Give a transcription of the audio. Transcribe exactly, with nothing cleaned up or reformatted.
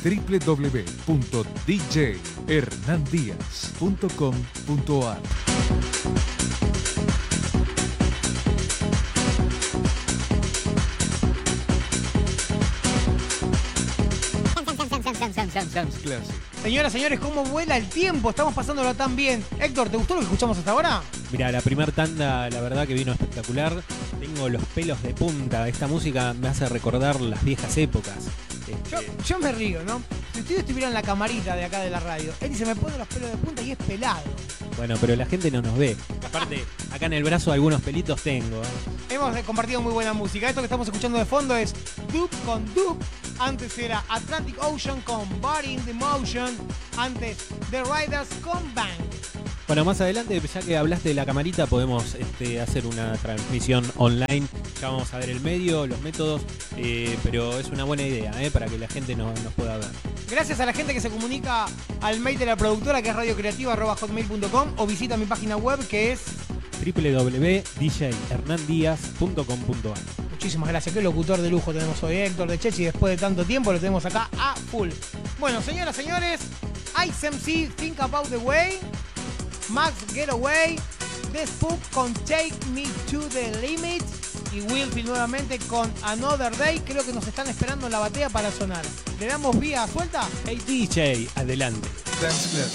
doble u doble u doble u punto d j hernán díaz punto com punto a r. Señoras, señores, ¿cómo vuela el tiempo? Estamos pasándolo tan bien. Héctor, ¿te gustó lo que escuchamos hasta ahora? Mirá, la primer tanda, la verdad que vino espectacular. Tengo los pelos de punta. Esta música me hace recordar las viejas épocas. Este... Yo, yo me río, ¿no? Si ustedes estuvieran en la camarita de acá de la radio, él dice, me pone los pelos de punta y es pelado. Bueno, pero la gente no nos ve. Aparte, acá en el brazo algunos pelitos tengo. ¿eh? Hemos compartido muy buena música. Esto que estamos escuchando de fondo es Dupe con Dupe. Antes era Atlantic Ocean con Body in the Motion. Antes The Riders con Bang. Bueno, más adelante, ya que hablaste de la camarita, podemos este, hacer una transmisión online. Ya vamos a ver el medio, los métodos, eh, pero es una buena idea eh, para que la gente no, nos pueda ver. Gracias a la gente que se comunica al mail de la productora, que es radiocreativa arroba hotmail punto com, o visita mi página web, que es doble u doble u doble u punto d j hernán díaz punto com punto a r. Muchísimas gracias. Qué locutor de lujo tenemos hoy, Héctor de Chechi. Después de tanto tiempo lo tenemos acá a full. Bueno, señoras, señores, Ice M C, Think About the Way, Max Getaway, The Spook con Take Me to the Limit y Wilfield nuevamente con Another Day. Creo que nos están esperando en la batea para sonar. ¿Le damos vía suelta? Hey D J, adelante. Dance Classic.